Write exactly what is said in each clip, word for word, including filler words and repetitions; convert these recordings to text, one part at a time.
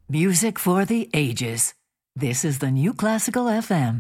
Music for the ages. This is the New Classical F M.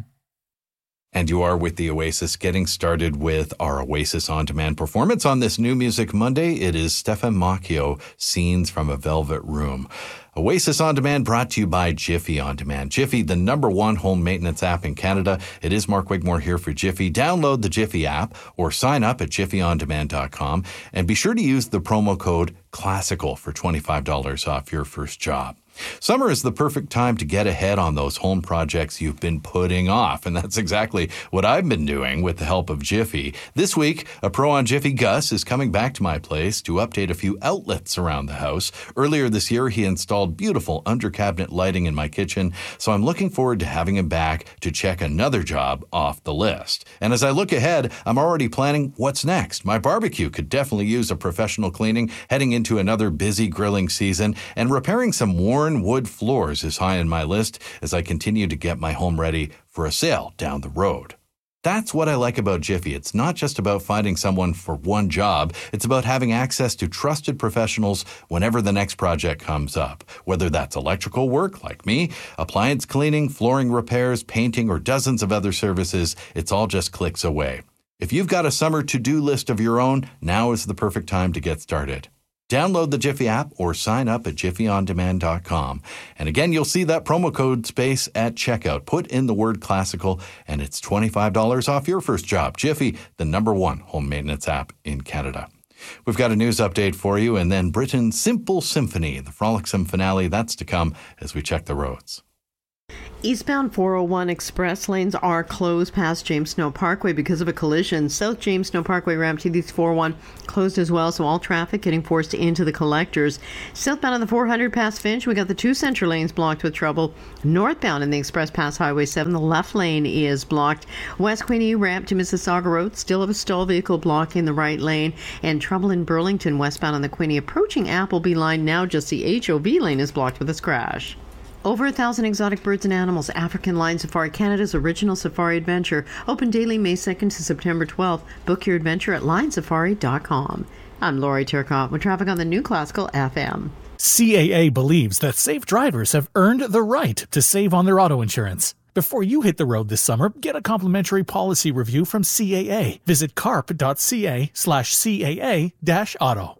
And you are with the Oasis, getting started with our Oasis On Demand performance on this New Music Monday. It is Stefan Macchio, Scenes from a Velvet Room. Oasis On Demand brought to you by Jiffy On Demand. Jiffy, the number one home maintenance app in Canada. It is Mark Wigmore here for Jiffy. Download the Jiffy app or sign up at jiffy on demand dot com. And be sure to use the promo code CLASSICAL for twenty-five dollars off your first job. Summer is the perfect time to get ahead on those home projects you've been putting off, and that's exactly what I've been doing with the help of Jiffy. This week, a pro on Jiffy, Gus, is coming back to my place to update a few outlets around the house. Earlier this year, he installed beautiful under-cabinet lighting in my kitchen, so I'm looking forward to having him back to check another job off the list. And as I look ahead, I'm already planning what's next. My barbecue could definitely use a professional cleaning heading into another busy grilling season, and repairing some worn wood floors is high on my list as I continue to get my home ready for a sale down the road. That's what I like about Jiffy. It's not just about finding someone for one job. It's about having access to trusted professionals whenever the next project comes up. Whether that's electrical work, like me, appliance cleaning, flooring repairs, painting, or dozens of other services, it's all just clicks away. If you've got a summer to-do list of your own, now is the perfect time to get started. Download the Jiffy app or sign up at jiffy on demand dot com. And again, you'll see that promo code SPACE at checkout. Put in the word classical and it's twenty-five dollars off your first job. Jiffy, the number one home maintenance app in Canada. We've got a news update for you, and then Britain's Simple Symphony, the frolicsome finale, that's to come as we check the roads. Eastbound four oh one express lanes are closed past James Snow Parkway because of a collision. South James Snow Parkway ramp to these four oh one closed as well, so all traffic getting forced into the collectors. Southbound on the four hundred past Finch, we got the two center lanes blocked with trouble. Northbound in the express past Highway seven, the left lane is blocked. West Queenie ramp to Mississauga Road, still have a stall vehicle blocking the right lane, and trouble in Burlington westbound on the Queenie approaching Appleby line. Now just the H O V lane is blocked with this crash. Over a thousand exotic birds and animals. African Lion Safari, Canada's original safari adventure. Open daily May second to September twelfth. Book your adventure at lion safari dot com. I'm Lori Turcotte with traffic on the New Classical F M. C A A believes that safe drivers have earned the right to save on their auto insurance. Before you hit the road this summer, get a complimentary policy review from C A A. Visit carp dot c a slash C A A dash auto.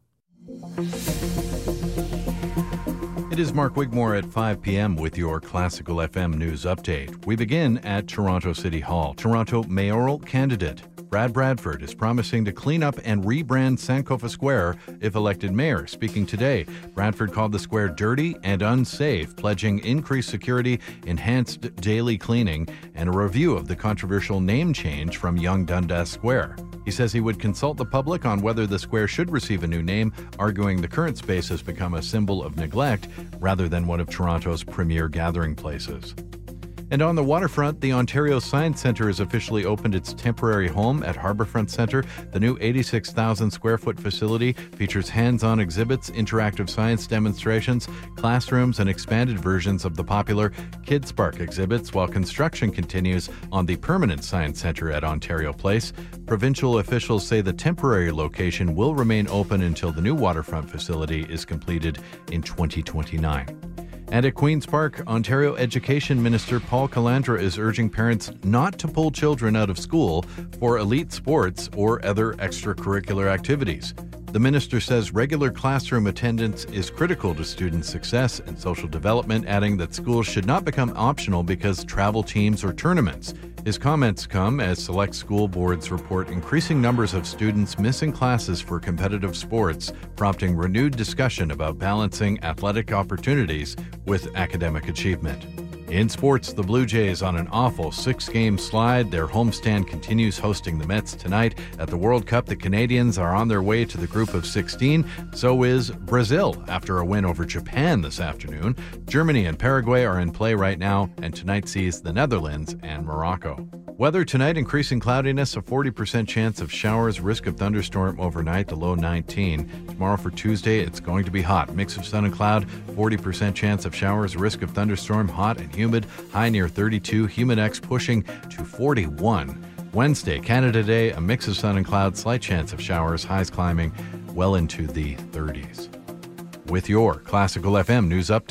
It is Mark Wigmore at five p.m. with your Classical F M news update. We begin at Toronto City Hall. Toronto mayoral candidate Brad Bradford is promising to clean up and rebrand Sankofa Square if elected mayor. Speaking today, Bradford called the square dirty and unsafe, pledging increased security, enhanced daily cleaning, and a review of the controversial name change from Yonge Dundas Square. He says he would consult the public on whether the square should receive a new name, arguing the current space has become a symbol of neglect rather than one of Toronto's premier gathering places. And on the waterfront, the Ontario Science Centre has officially opened its temporary home at Harbourfront Centre. The new eighty-six thousand square foot facility features hands-on exhibits, interactive science demonstrations, classrooms, and expanded versions of the popular KidSpark exhibits, while construction continues on the permanent Science Centre at Ontario Place. Provincial officials say the temporary location will remain open until the new waterfront facility is completed in twenty twenty-nine. And at Queen's Park, Ontario Education Minister Paul Calandra is urging parents not to pull children out of school for elite sports or other extracurricular activities. The minister says regular classroom attendance is critical to student success and social development, adding that schools should not become optional because travel teams or tournaments. His comments come as select school boards report increasing numbers of students missing classes for competitive sports, prompting renewed discussion about balancing athletic opportunities with academic achievement. In sports, the Blue Jays on an awful six-game slide. Their homestand continues hosting the Mets tonight. At the World Cup, the Canadians are on their way to the group of sixteen. So is Brazil after a win over Japan this afternoon. Germany and Paraguay are in play right now, and tonight sees the Netherlands and Morocco. Weather tonight, increasing cloudiness, a forty percent chance of showers, risk of thunderstorm overnight, the low nineteen. Tomorrow for Tuesday, it's going to be hot. Mix of sun and cloud, forty percent chance of showers, risk of thunderstorm, hot and humid, high near thirty-two, Humidex pushing to forty-one. Wednesday, Canada Day, a mix of sun and cloud, slight chance of showers, highs climbing well into the thirties. With your Classical F M news update,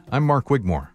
I'm Mark Wigmore.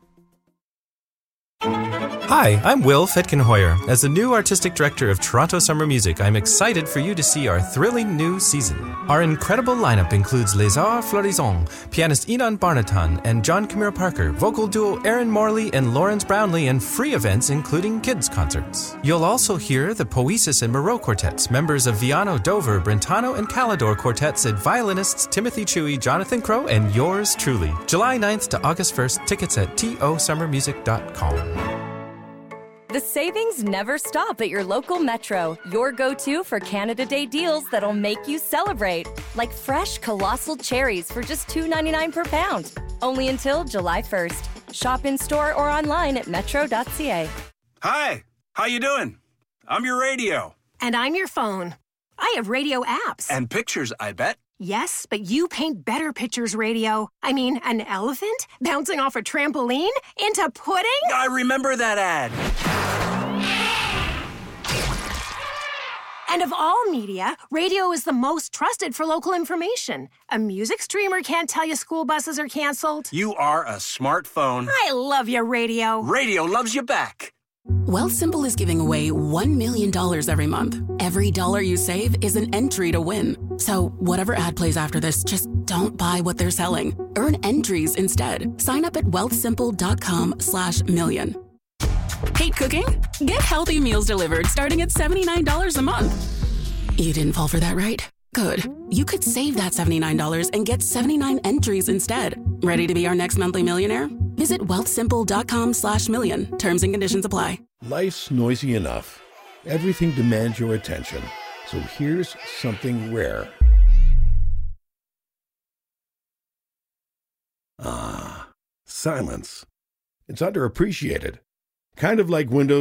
Hi, I'm Will Fetkenhoyer. As the new artistic director of Toronto Summer Music, I'm excited for you to see our thrilling new season. Our incredible lineup includes Les Arts Florissants, pianist Enon Barnatan and John Camille Parker, vocal duo Aaron Morley and Lawrence Brownlee, and free events including kids' concerts. You'll also hear the Poesis and Moreau Quartets, members of Viano, Dover, Brentano, and Calidor Quartets, and violinists Timothy Chewy, Jonathan Crow, and yours truly. July ninth to August first, tickets at t o summer music dot com. The savings never stop at your local Metro, your go-to for Canada Day deals that'll make you celebrate. Like fresh colossal cherries for just two ninety-nine per pound. Only until July first. Shop in-store or online at metro dot c a. Hi, how you doing? I'm your radio. And I'm your phone. I have radio apps. And pictures, I bet. Yes, but you paint better pictures, radio. I mean, an elephant bouncing off a trampoline into pudding? I remember that ad. And of all media, radio is the most trusted for local information. A music streamer can't tell you school buses are canceled. You are a smartphone. I love you, radio. Radio loves you back. Wealthsimple is giving away one million dollars every month. Every dollar you save is an entry to win. So whatever ad plays after this, just don't buy what they're selling. Earn entries instead. Sign up at wealthsimple.com slash million. Hate cooking? Get healthy meals delivered starting at seventy-nine dollars a month. You didn't fall for that, right? Good. You could save that seventy-nine dollars and get seventy-nine entries instead. Ready to be our next monthly millionaire? Visit wealthsimple.com slash million. Terms and conditions apply. Life's noisy enough. Everything demands your attention. So here's something rare. Ah, silence. It's underappreciated. Kind of like Windows